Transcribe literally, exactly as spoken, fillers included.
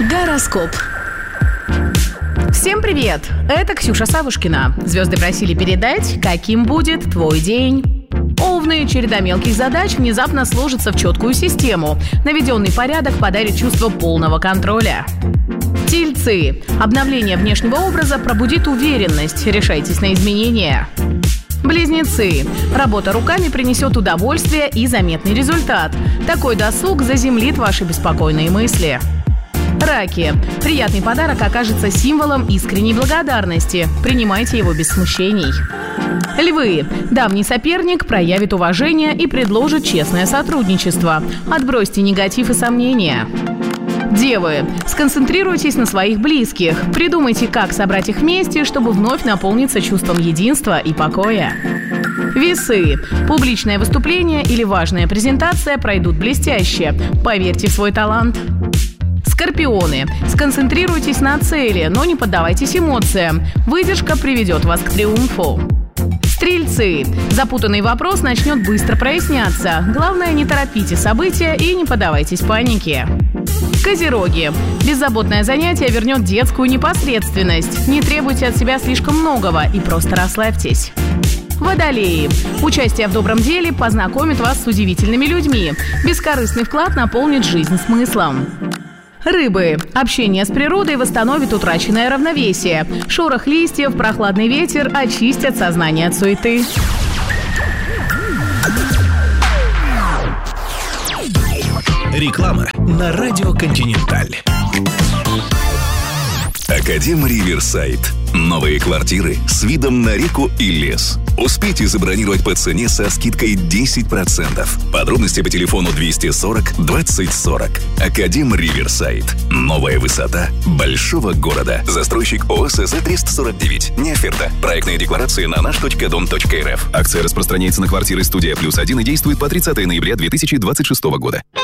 Гороскоп. Всем привет! Это Ксюша Савушкина. Звезды просили передать, каким будет твой день. Овны, череда мелких задач внезапно сложится в четкую систему. Наведенный порядок подарит чувство полного контроля. Тельцы. Обновление внешнего образа пробудит уверенность. Решайтесь на изменения. Близнецы. Работа руками принесет удовольствие и заметный результат. Такой досуг заземлит ваши беспокойные мысли. Раки. Приятный подарок окажется символом искренней благодарности. Принимайте его без смущений. Львы. Давний соперник проявит уважение и предложит честное сотрудничество. Отбросьте негатив и сомнения. Девы. Сконцентрируйтесь на своих близких. Придумайте, как собрать их вместе, чтобы вновь наполниться чувством единства и покоя. Весы. Публичное выступление или важная презентация пройдут блестяще. Поверьте в свой талант. Скорпионы. Сконцентрируйтесь на цели, но не поддавайтесь эмоциям. Выдержка приведет вас к триумфу. Стрельцы. Запутанный вопрос начнет быстро проясняться. Главное, не торопите события и не поддавайтесь панике. Козероги. Беззаботное занятие вернет детскую непосредственность. Не требуйте от себя слишком многого и просто расслабьтесь. Водолеи. Участие в добром деле познакомит вас с удивительными людьми. Бескорыстный вклад наполнит жизнь смыслом. Рыбы. Общение с природой восстановит утраченное равновесие. Шорох листьев, прохладный ветер очистят сознание от суеты. Реклама на радио «Континенталь». Академ Риверсайд. Новые квартиры с видом на реку и лес. Успейте забронировать по цене со скидкой десять процентов. Подробности по телефону двести сорок двадцать сорок. Академ Риверсайд. Новая высота большого города. Застройщик ООО СЗ триста сорок девять. Не оферта. Проектные декларации на наш точка дом точка эр эф. Акция распространяется на квартиры «Студия плюс один» и действует по тридцатое ноября две тысячи двадцать шестого года.